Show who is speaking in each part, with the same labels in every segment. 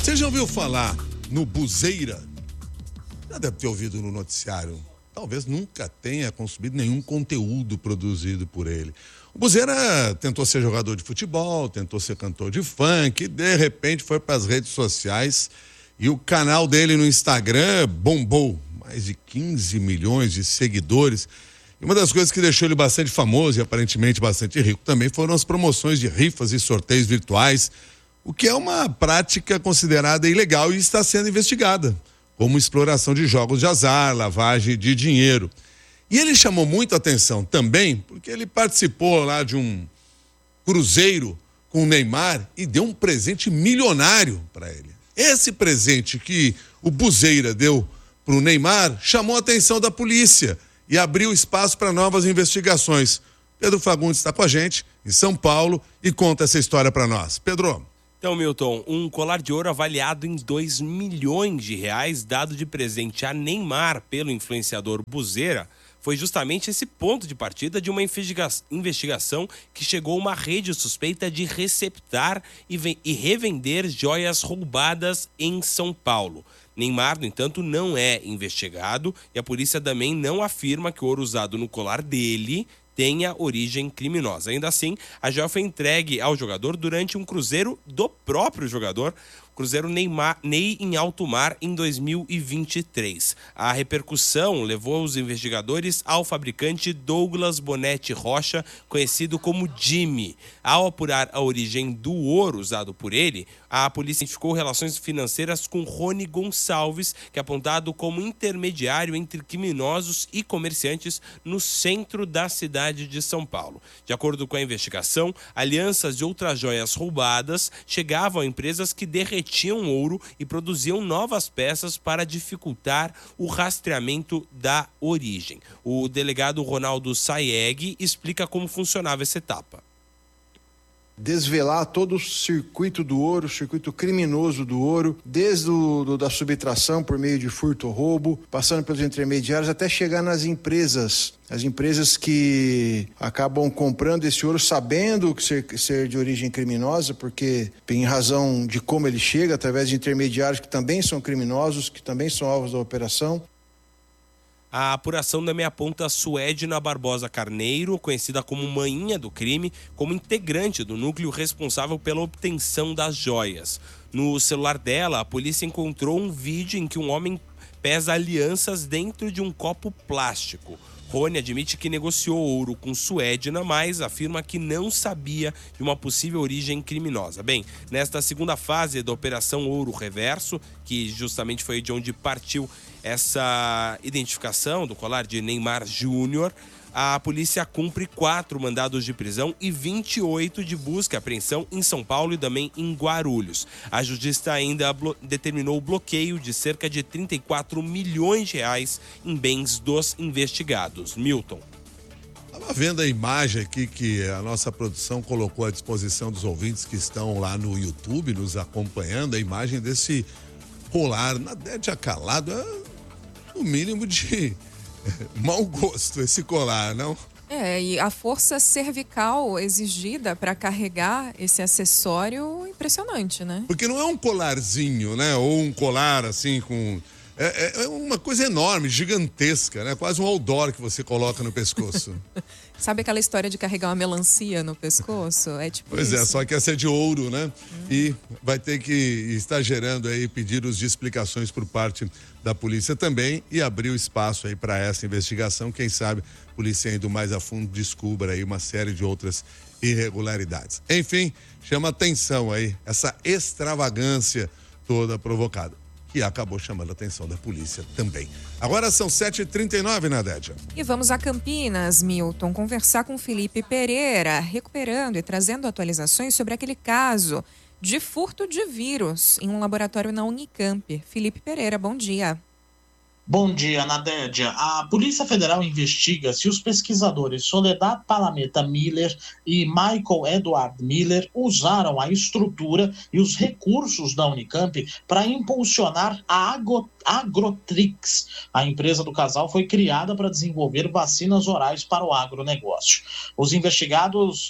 Speaker 1: Você já ouviu falar no Buzeira? Já deve ter ouvido no noticiário. Talvez nunca tenha consumido nenhum conteúdo produzido por ele. O Buzeira tentou ser jogador de futebol, tentou ser cantor de funk, e de repente foi para as redes sociais e o canal dele no Instagram bombou. Mais de 15 milhões de seguidores. E uma das coisas que deixou ele bastante famoso e aparentemente bastante rico também foram as promoções de rifas e sorteios virtuais, o que é uma prática considerada ilegal e está sendo investigada, como exploração de jogos de azar, lavagem de dinheiro. E ele chamou muito a atenção também porque ele participou lá de um cruzeiro com o Neymar e deu um presente milionário para ele. Esse presente que o Buzeira deu para o Neymar chamou a atenção da polícia e abriu espaço para novas investigações. Pedro Fagundes está com a gente em São Paulo e conta essa história para nós. Pedro.
Speaker 2: Então, Milton, um colar de ouro avaliado em 2 milhões de reais dado de presente a Neymar pelo influenciador Buzeira foi justamente esse ponto de partida de uma investigação que chegou a uma rede suspeita de receptar e revender joias roubadas em São Paulo. Neymar, no entanto, não é investigado e a polícia também não afirma que o ouro usado no colar dele tenha origem criminosa. Ainda assim, a joia foi entregue ao jogador durante um cruzeiro do próprio jogador, cruzeiro Ney em alto mar em 2023. A repercussão levou os investigadores ao fabricante Douglas Bonetti Rocha, conhecido como Jimmy. Ao apurar a origem do ouro usado por ele, a polícia identificou relações financeiras com Rony Gonçalves, que é apontado como intermediário entre criminosos e comerciantes no centro da cidade de São Paulo. De acordo com a investigação, alianças de outras joias roubadas chegavam a empresas que derretiam ouro e produziam novas peças para dificultar o rastreamento da origem. O delegado Ronaldo Saeg explica como funcionava essa etapa.
Speaker 3: Desvelar todo o circuito do ouro, o circuito criminoso do ouro, desde da subtração por meio de furto ou roubo, passando pelos intermediários até chegar nas empresas. As empresas que acabam comprando esse ouro sabendo ser de origem criminosa, porque em razão de como ele chega, através de intermediários que também são criminosos, que também são alvos da operação.
Speaker 2: A apuração também aponta Suedna Barbosa Carneiro, conhecida como Maninha do crime, como integrante do núcleo responsável pela obtenção das joias. No celular dela, a polícia encontrou um vídeo em que um homem pesa alianças dentro de um copo plástico. Rony admite que negociou ouro com Suedna, mas afirma que não sabia de uma possível origem criminosa. Bem, nesta segunda fase da Operação Ouro Reverso, que justamente foi de onde partiu essa identificação do colar de Neymar Júnior, a polícia cumpre 4 mandados de prisão e 28 de busca e apreensão em São Paulo e também em Guarulhos. A justiça ainda determinou o bloqueio de cerca de 34 milhões de reais em bens dos investigados. Milton.
Speaker 1: Estava vendo a imagem aqui que a nossa produção colocou à disposição dos ouvintes que estão lá no YouTube nos acompanhando, a imagem desse colar na Dédia Calado, no mínimo de mau gosto esse colar, não?
Speaker 4: E a força cervical exigida para carregar esse acessório, impressionante, né?
Speaker 1: Porque não é um colarzinho, né? Ou um colar assim com... É uma coisa enorme, gigantesca, né? Quase um outdoor que você coloca no pescoço.
Speaker 4: Sabe aquela história de carregar uma melancia no pescoço? É tipo
Speaker 1: Pois
Speaker 4: isso.
Speaker 1: Só que essa é de ouro, né? E vai ter que estar gerando aí pedidos de explicações por parte da polícia também e abrir o espaço aí para essa investigação. Quem sabe a polícia indo mais a fundo descubra aí uma série de outras irregularidades. Enfim, chama atenção aí essa extravagância toda provocada, que acabou chamando a atenção da polícia também. Agora são 7h39, Nadédia.
Speaker 4: E vamos a Campinas, Milton, conversar com Felipe Pereira, recuperando e trazendo atualizações sobre aquele caso de furto de vírus em um laboratório na Unicamp. Felipe Pereira, bom dia.
Speaker 5: Bom dia, Nadédia. A Polícia Federal investiga se os pesquisadores Soledad Palameta Miller e Michael Edward Miller usaram a estrutura e os recursos da Unicamp para impulsionar a Agrotrix. A empresa do casal foi criada para desenvolver vacinas orais para o agronegócio. Os investigados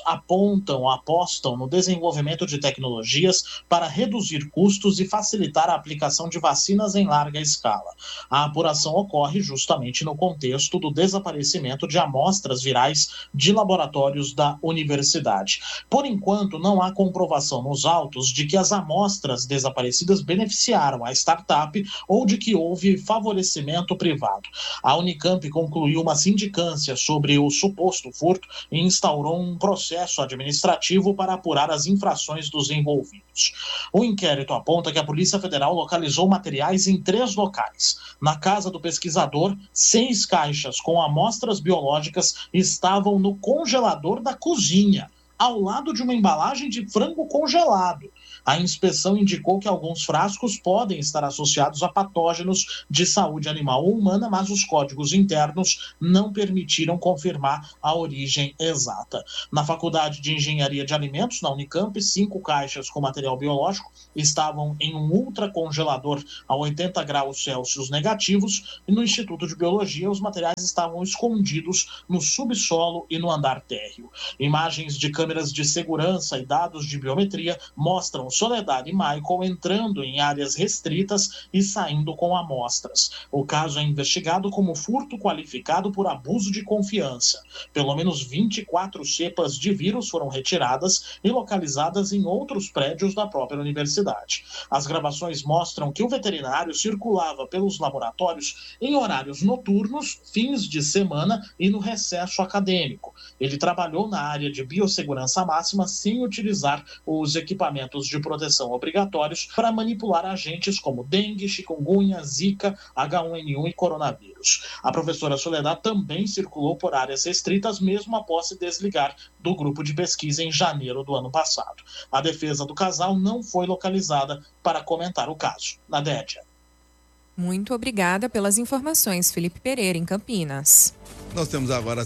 Speaker 5: apostam no desenvolvimento de tecnologias para reduzir custos e facilitar a aplicação de vacinas em larga escala. A apuração ocorre justamente no contexto do desaparecimento de amostras virais de laboratórios da universidade. Por enquanto, não há comprovação nos autos de que as amostras desaparecidas beneficiaram a startup ou de que houve favorecimento privado. A Unicamp concluiu uma sindicância sobre o suposto furto e instaurou um processo administrativo para apurar as infrações dos envolvidos. O inquérito aponta que a Polícia Federal localizou materiais em 3 locais. Na casa do pesquisador, 6 caixas com amostras biológicas estavam no congelador da cozinha, ao lado de uma embalagem de frango congelado. A inspeção indicou que alguns frascos podem estar associados a patógenos de saúde animal ou humana, mas os códigos internos não permitiram confirmar a origem exata. Na Faculdade de Engenharia de Alimentos, na Unicamp, 5 caixas com material biológico estavam em um ultracongelador a 80 graus Celsius negativos, e no Instituto de Biologia os materiais estavam escondidos no subsolo e no andar térreo. Imagens de câmeras de segurança e dados de biometria mostram Soledad e Michael entrando em áreas restritas e saindo com amostras. O caso é investigado como furto qualificado por abuso de confiança. Pelo menos 24 cepas de vírus foram retiradas e localizadas em outros prédios da própria universidade. As gravações mostram que o veterinário circulava pelos laboratórios em horários noturnos, fins de semana e no recesso acadêmico. Ele trabalhou na área de biossegurança máxima sem utilizar os equipamentos de proteção obrigatórios para manipular agentes como dengue, chikungunya, zika, H1N1 e coronavírus. A professora Soledad também circulou por áreas restritas mesmo após se desligar do grupo de pesquisa em janeiro do ano passado. A defesa do casal não foi localizada para comentar o caso. Nadédia.
Speaker 4: Muito obrigada pelas informações, Felipe Pereira, em Campinas.
Speaker 1: Nós temos agora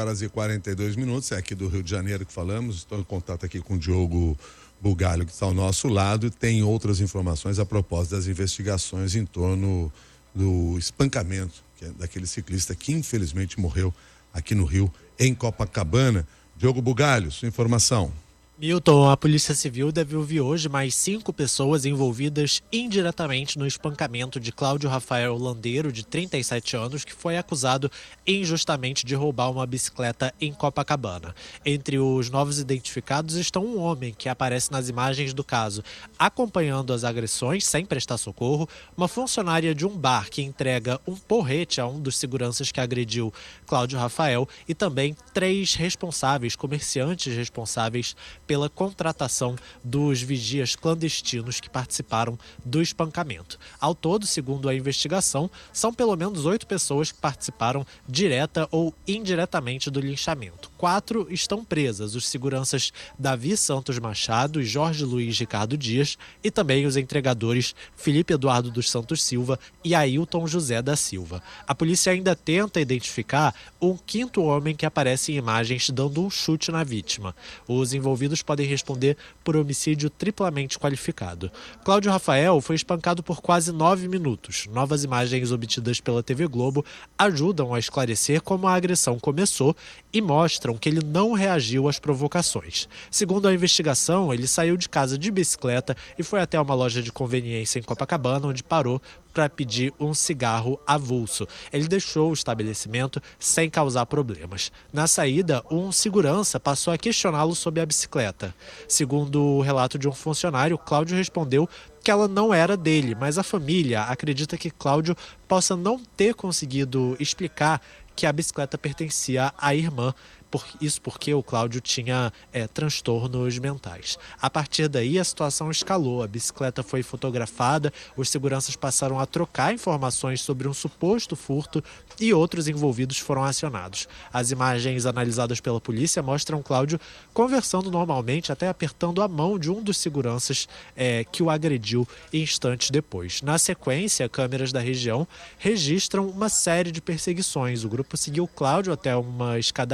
Speaker 1: 7h42, é aqui do Rio de Janeiro que falamos. Estou em contato aqui com o Diogo Bugalho, que está ao nosso lado, e tem outras informações a propósito das investigações em torno do espancamento daquele ciclista que infelizmente morreu aqui no Rio, em Copacabana. Diogo Bugalho, sua informação.
Speaker 6: Milton, a Polícia Civil deve ouvir hoje mais 5 pessoas envolvidas indiretamente no espancamento de Cláudio Rafael Landeiro, de 37 anos, que foi acusado injustamente de roubar uma bicicleta em Copacabana. Entre os novos identificados estão um homem que aparece nas imagens do caso acompanhando as agressões sem prestar socorro, uma funcionária de um bar que entrega um porrete a um dos seguranças que agrediu Cláudio Rafael e também 3 comerciantes responsáveis pela contratação dos vigias clandestinos que participaram do espancamento. Ao todo, segundo a investigação, são pelo menos 8 pessoas que participaram direta ou indiretamente do linchamento. 4 estão presas, os seguranças Davi Santos Machado e Jorge Luiz Ricardo Dias, e também os entregadores Felipe Eduardo dos Santos Silva e Ailton José da Silva. A polícia ainda tenta identificar um 5º homem que aparece em imagens dando um chute na vítima. Os envolvidos podem responder por homicídio triplamente qualificado. Cláudio Rafael foi espancado por quase 9 minutos. Novas imagens obtidas pela TV Globo ajudam a esclarecer como a agressão começou e mostram que ele não reagiu às provocações. Segundo a investigação, ele saiu de casa de bicicleta e foi até uma loja de conveniência em Copacabana, onde parou para pedir um cigarro avulso. Ele deixou o estabelecimento sem causar problemas. Na saída, um segurança passou a questioná-lo sobre a bicicleta. Segundo o relato de um funcionário, Cláudio respondeu que ela não era dele, mas a família acredita que Cláudio possa não ter conseguido explicar que a bicicleta pertencia à irmã. Isso porque o Cláudio tinha transtornos mentais. A partir daí, a situação escalou. A bicicleta foi fotografada, os seguranças passaram a trocar informações sobre um suposto furto e outros envolvidos foram acionados. As imagens analisadas pela polícia mostram Cláudio conversando normalmente, até apertando a mão de um dos seguranças que o agrediu instantes depois. Na sequência, câmeras da região registram uma série de perseguições. O grupo seguiu Cláudio até uma escadaria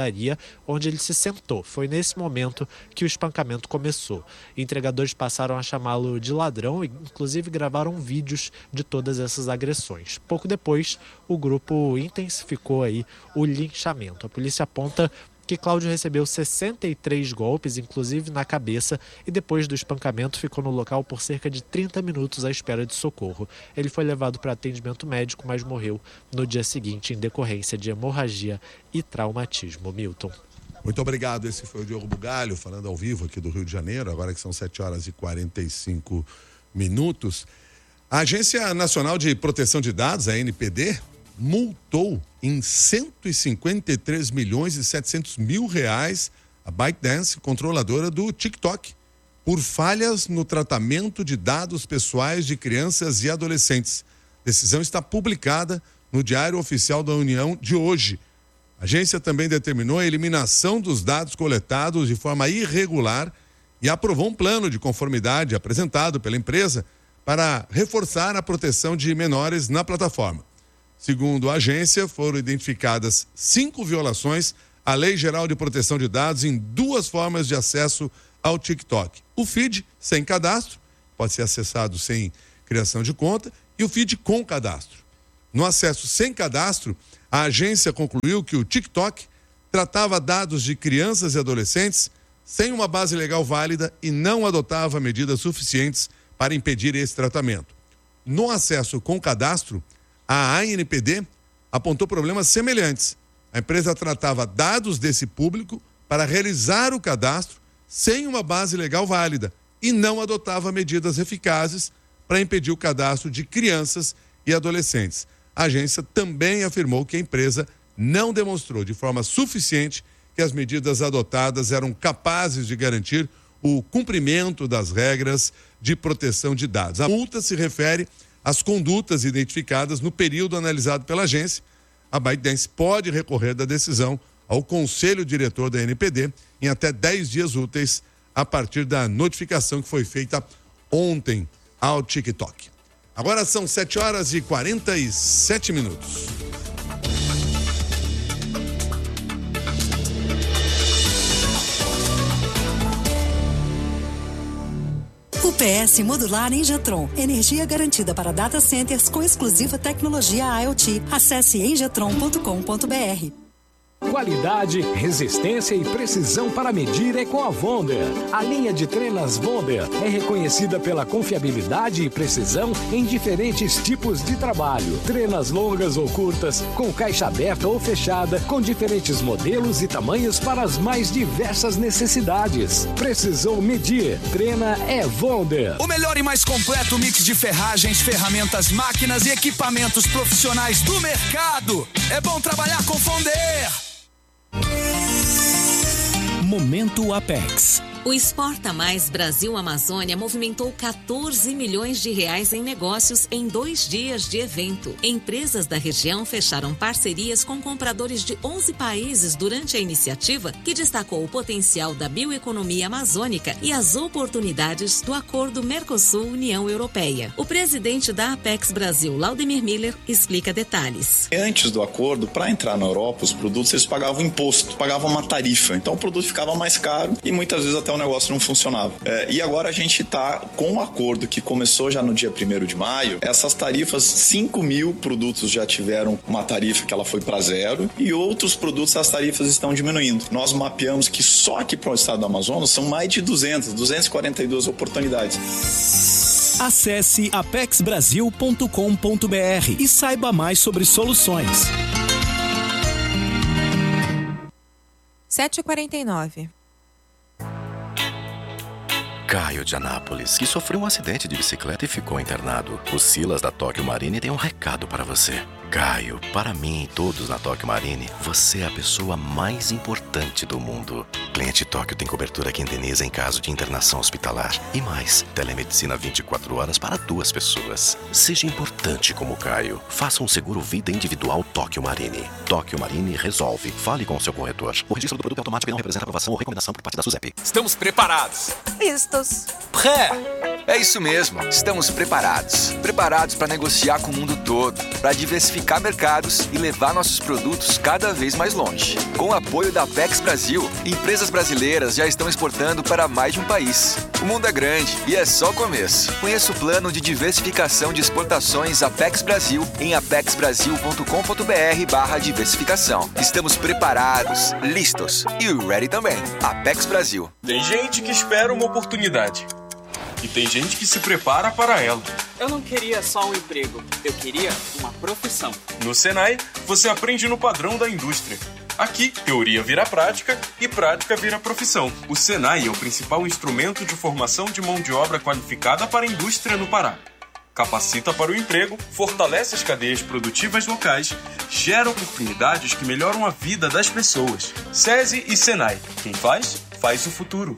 Speaker 6: onde ele se sentou. Foi nesse momento que o espancamento começou. Entregadores passaram a chamá-lo de ladrão e, inclusive, gravaram vídeos de todas essas agressões. Pouco depois, o grupo intensificou aí o linchamento. A polícia aponta que Cláudio recebeu 63 golpes, inclusive na cabeça, e depois do espancamento ficou no local por cerca de 30 minutos à espera de socorro. Ele foi levado para atendimento médico, mas morreu no dia seguinte em decorrência de hemorragia e traumatismo. Milton.
Speaker 1: Muito obrigado. Esse foi o Diogo Bugalho, falando ao vivo aqui do Rio de Janeiro, agora que são 7h45. A Agência Nacional de Proteção de Dados, a ANPD, multou em 153 milhões e 700 mil reais a ByteDance, controladora do TikTok, por falhas no tratamento de dados pessoais de crianças e adolescentes. A decisão está publicada no Diário Oficial da União de hoje. A agência também determinou a eliminação dos dados coletados de forma irregular e aprovou um plano de conformidade apresentado pela empresa para reforçar a proteção de menores na plataforma. Segundo a agência, foram identificadas 5 violações à Lei Geral de Proteção de Dados em 2 formas de acesso ao TikTok. O feed sem cadastro, pode ser acessado sem criação de conta, e o feed com cadastro. No acesso sem cadastro, a agência concluiu que o TikTok tratava dados de crianças e adolescentes sem uma base legal válida e não adotava medidas suficientes para impedir esse tratamento. No acesso com cadastro, a ANPD apontou problemas semelhantes. A empresa tratava dados desse público para realizar o cadastro sem uma base legal válida e não adotava medidas eficazes para impedir o cadastro de crianças e adolescentes. A agência também afirmou que a empresa não demonstrou de forma suficiente que as medidas adotadas eram capazes de garantir o cumprimento das regras de proteção de dados. A multa se refere às condutas identificadas no período analisado pela agência. A ByteDance pode recorrer da decisão ao Conselho Diretor da ANPD em até 10 dias úteis a partir da notificação que foi feita ontem ao TikTok. Agora são 7h47.
Speaker 7: UPS Modular Engetron. Energia garantida para data centers com exclusiva tecnologia IoT. Acesse engetron.com.br.
Speaker 8: Qualidade, resistência e precisão para medir é com a Wonder. A linha de trenas Wonder é reconhecida pela confiabilidade e precisão em diferentes tipos de trabalho. Trenas longas ou curtas, com caixa aberta ou fechada, com diferentes modelos e tamanhos para as mais diversas necessidades. Precisou medir? Trena é Wonder.
Speaker 9: O melhor e mais completo mix de ferragens, ferramentas, máquinas e equipamentos profissionais do mercado. É bom trabalhar com Wonder.
Speaker 10: Momento Apex.
Speaker 11: O Exporta Mais Brasil Amazônia movimentou 14 milhões de reais em negócios em 2 dias de evento. Empresas da região fecharam parcerias com compradores de 11 países durante a iniciativa, que destacou o potencial da bioeconomia amazônica e as oportunidades do Acordo Mercosul-União Europeia. O presidente da Apex Brasil, Laudemir Miller, explica detalhes.
Speaker 12: Antes do acordo, para entrar na Europa, os produtos eles pagavam imposto, pagavam uma tarifa. Então o produto ficava mais caro e muitas vezes até o negócio não funcionava. E agora a gente está com um acordo que começou já no dia 1º de maio. Essas tarifas, 5 mil produtos já tiveram uma tarifa que ela foi para 0 e outros produtos as tarifas estão diminuindo. Nós mapeamos que só aqui para o estado do Amazonas são mais de 242 oportunidades.
Speaker 10: Acesse apexbrasil.com.br e saiba mais sobre soluções.
Speaker 4: 7h49.
Speaker 13: Caio de Anápolis, que sofreu um acidente de bicicleta e ficou internado. O Silas da Tóquio Marine tem um recado para você. Caio, para mim e todos na Tóquio Marine, você é a pessoa mais importante do mundo. Cliente Tóquio tem cobertura que indeniza em caso de internação hospitalar. E mais, telemedicina 24 horas para 2 pessoas. Seja importante como Caio. Faça um seguro vida individual Tóquio Marine. Tóquio Marine resolve. Fale com o seu corretor. O registro do produto automático não representa aprovação ou recomendação por parte da SUSEP.
Speaker 9: Estamos preparados.
Speaker 4: Listos.
Speaker 9: Pré.
Speaker 14: É isso mesmo, estamos preparados. Preparados para negociar com o mundo todo, para diversificar mercados e levar nossos produtos cada vez mais longe. Com o apoio da Apex Brasil, empresas brasileiras já estão exportando para mais de um país. O mundo é grande e é só o começo. Conheça o plano de diversificação de exportações Apex Brasil em apexbrasil.com.br/diversificação. Estamos preparados, listos e ready também. Apex Brasil.
Speaker 15: Tem gente que espera uma oportunidade. E tem gente que se prepara para ela.
Speaker 16: Eu não queria só um emprego, eu queria uma profissão.
Speaker 15: No Senai, você aprende no padrão da indústria. Aqui, teoria vira prática e prática vira profissão. O Senai é o principal instrumento de formação de mão de obra qualificada para a indústria no Pará. Capacita para o emprego, fortalece as cadeias produtivas locais, gera oportunidades que melhoram a vida das pessoas. SESI e Senai. Quem faz, faz o futuro.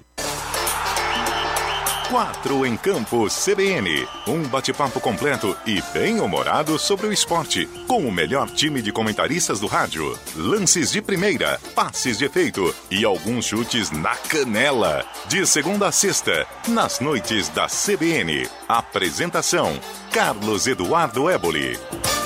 Speaker 17: 4 em Campo CBN. Um bate-papo completo e bem-humorado sobre o esporte, com o melhor time de comentaristas do rádio. Lances de primeira, passes de efeito e alguns chutes na canela. De segunda a sexta, nas noites da CBN. Apresentação: Carlos Eduardo Éboli.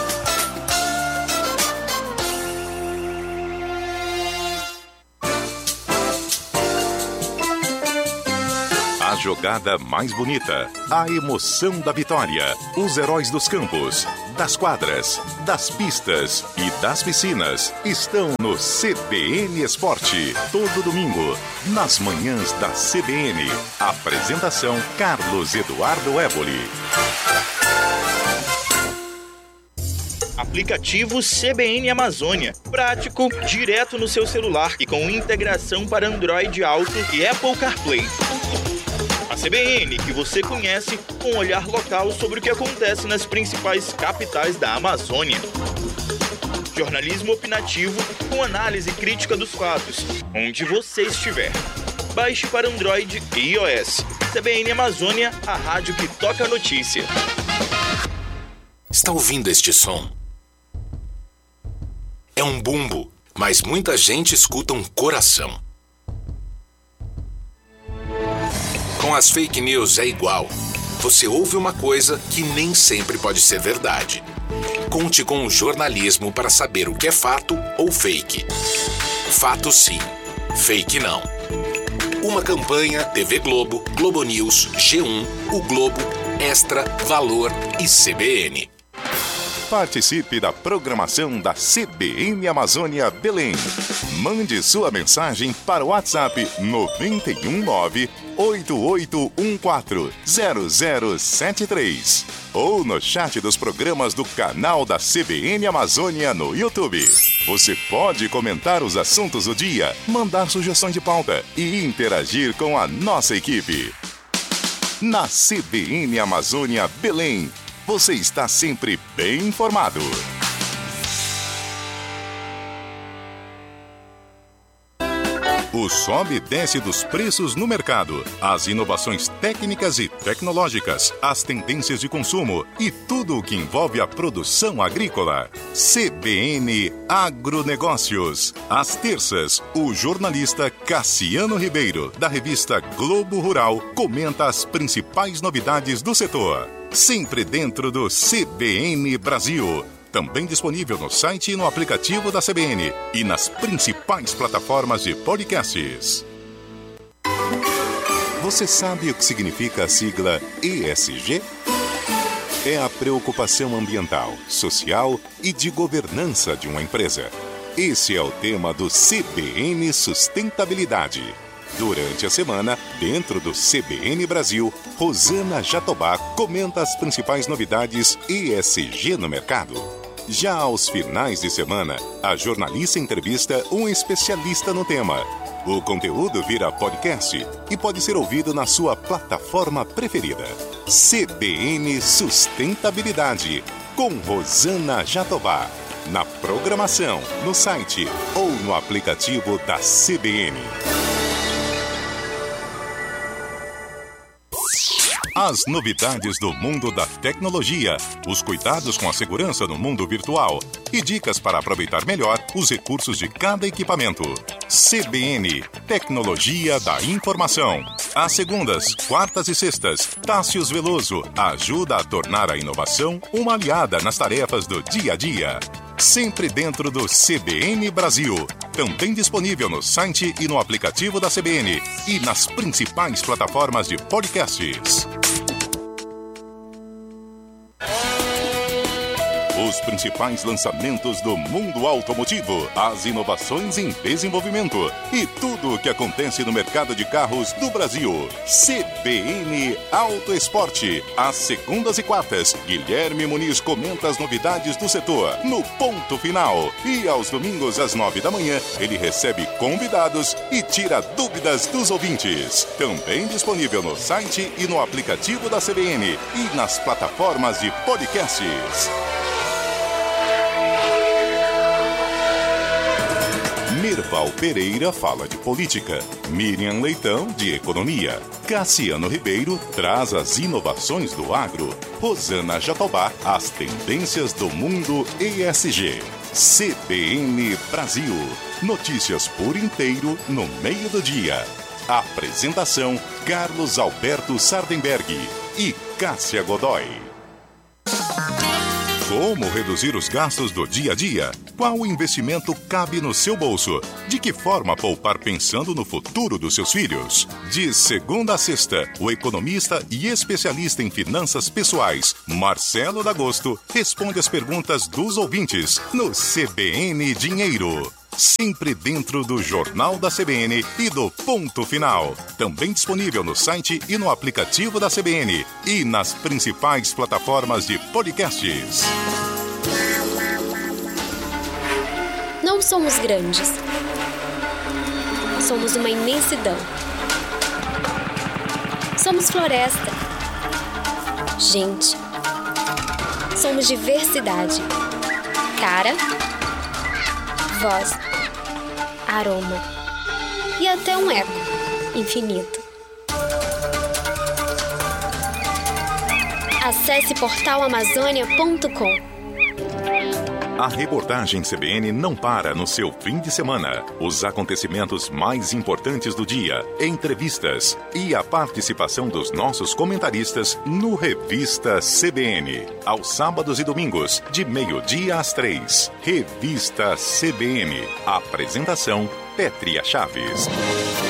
Speaker 17: A jogada mais bonita, a emoção da vitória, os heróis dos campos, das quadras, das pistas e das piscinas estão no CBN Esporte. Todo domingo, nas manhãs da CBN. Apresentação: Carlos Eduardo Éboli.
Speaker 18: Aplicativo CBN Amazônia. Prático, direto no seu celular e com integração para Android Auto e Apple CarPlay. A CBN, que você conhece, com um olhar local sobre o que acontece nas principais capitais da Amazônia. Jornalismo opinativo com análise crítica dos fatos, onde você estiver. Baixe para Android e iOS. CBN Amazônia, a rádio que toca a notícia.
Speaker 19: Está ouvindo este som? É um bumbo, mas muita gente escuta um coração. Com as fake news é igual. Você ouve uma coisa que nem sempre pode ser verdade. Conte com o jornalismo para saber o que é fato ou fake. Fato sim, fake não. Uma campanha TV Globo, Globo News, G1, O Globo, Extra, Valor e CBN.
Speaker 17: Participe da programação da CBN Amazônia Belém. Mande sua mensagem para o WhatsApp 919-8814-0073 ou no chat dos programas do canal da CBN Amazônia no YouTube. Você pode comentar os assuntos do dia, mandar sugestões de pauta e interagir com a nossa equipe. Na CBN Amazônia Belém, você está sempre bem informado. O sobe e desce dos preços no mercado, as inovações técnicas e tecnológicas, as tendências de consumo e tudo o que envolve a produção agrícola. CBN Agronegócios. Às terças, o jornalista Cassiano Ribeiro, da revista Globo Rural, comenta as principais novidades do setor. Sempre dentro do CBN Brasil. Também disponível no site e no aplicativo da CBN e nas principais plataformas de podcasts. Você sabe o que significa a sigla ESG? É a preocupação ambiental, social e de governança de uma empresa. Esse é o tema do CBN Sustentabilidade. Durante a semana, dentro do CBN Brasil, Rosana Jatobá comenta as principais novidades ESG no mercado. Já aos finais de semana, a jornalista entrevista um especialista no tema. O conteúdo vira podcast e pode ser ouvido na sua plataforma preferida. CBN Sustentabilidade, com Rosana Jatobá. Na programação, no site ou no aplicativo da CBN. As novidades do mundo da tecnologia, os cuidados com a segurança no mundo virtual e dicas para aproveitar melhor os recursos de cada equipamento. CBN, Tecnologia da Informação. Às segundas, quartas e sextas, Tássius Veloso ajuda a tornar a inovação uma aliada nas tarefas do dia a dia. Sempre dentro do CBN Brasil. Também disponível no site e no aplicativo da CBN e nas principais plataformas de podcasts. Os principais lançamentos do mundo automotivo, as inovações em desenvolvimento e tudo o que acontece no mercado de carros do Brasil. CBN Auto Esporte. Às segundas e quartas, Guilherme Muniz comenta as novidades do setor no Ponto Final. E aos domingos, às 9 da manhã, ele recebe convidados e tira dúvidas dos ouvintes. Também disponível no site e no aplicativo da CBN e nas plataformas de podcasts. Merval Pereira fala de política, Miriam Leitão de economia, Cassiano Ribeiro traz as inovações do agro, Rosana Jatobá as tendências do mundo ESG. CBN Brasil, notícias por inteiro no meio do dia. Apresentação Carlos Alberto Sardenberg e Cássia Godoy. Como reduzir os gastos do dia a dia? Qual investimento cabe no seu bolso? De que forma poupar pensando no futuro dos seus filhos? De segunda a sexta, o economista e especialista em finanças pessoais, Marcelo D'Agosto, responde as perguntas dos ouvintes no CBN Dinheiro. Sempre dentro do Jornal da CBN e do Ponto Final. Também disponível no site e no aplicativo da CBN e nas principais plataformas de podcasts.
Speaker 20: Não somos grandes. Somos uma imensidão. Somos floresta. Gente. Somos diversidade. Cara. Voz, aroma e até um eco infinito. Acesse portalamazônia.com.
Speaker 17: A reportagem CBN não para no seu fim de semana. Os acontecimentos mais importantes do dia, entrevistas e a participação dos nossos comentaristas no Revista CBN. Aos sábados e domingos, de 12:00 às 3:00. Revista CBN. Apresentação Pétria Chaves.